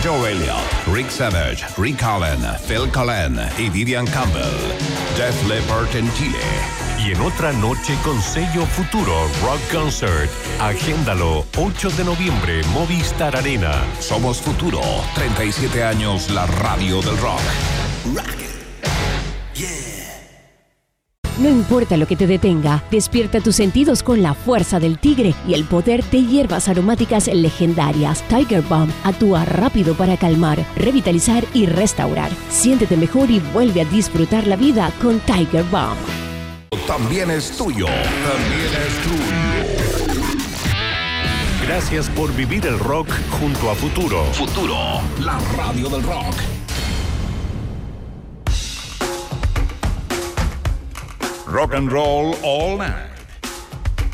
Joe Elliott, Rick Savage, Rick Allen, Phil Collen y Vivian Campbell. Def Leppard en Chile. Y en otra noche con sello Futuro Rock Concert. Agéndalo, 8 de noviembre, Movistar Arena. Somos Futuro, 37 años la radio del rock. Rock. Yeah. No importa lo que te detenga, despierta tus sentidos con la fuerza del tigre y el poder de hierbas aromáticas legendarias. Tiger Balm actúa rápido para calmar, revitalizar y restaurar. Siéntete mejor y vuelve a disfrutar la vida con Tiger Balm. También es tuyo. También es tuyo. Gracias por vivir el rock junto a Futuro. Futuro, la radio del rock. Rock and roll all night.